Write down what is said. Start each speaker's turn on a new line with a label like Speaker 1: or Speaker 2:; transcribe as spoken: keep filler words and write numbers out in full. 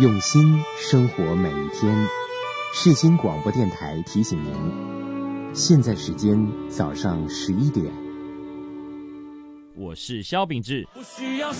Speaker 1: 用心生活每一天。世新广播电台提醒您，现在时间早上十一点。
Speaker 2: 我是萧秉治。
Speaker 3: 不需要